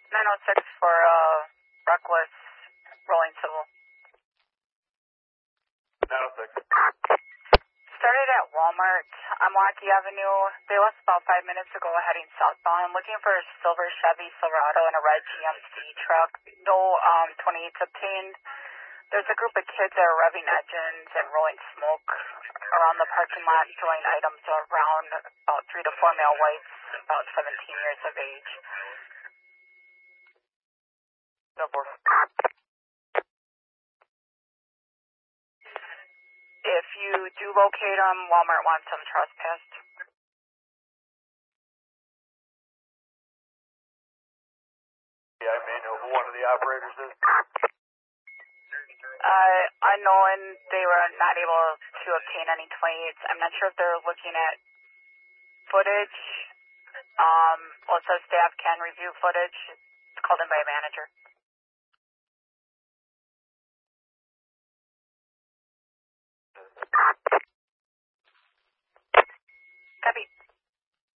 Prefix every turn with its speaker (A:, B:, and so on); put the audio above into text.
A: 906 for reckless rolling civil.
B: 906.
A: Started at Walmart on Milwaukee Avenue. They left about 5 minutes ago heading southbound, looking for a silver Chevy Silverado and a red GMC truck. No 28s obtained. There's a group of kids that are revving engines and rolling smoke around the parking lot, throwing items around, about 3 to 4 male whites, about 17 years of age.
B: No more.
A: If you do locate them, Walmart wants them trespassed.
B: Yeah, I may know who one of the operators is.
A: Unknown, they were not able to obtain any 28s. I'm not sure if they're looking at footage. Also, staff can review footage. It's called in by a manager.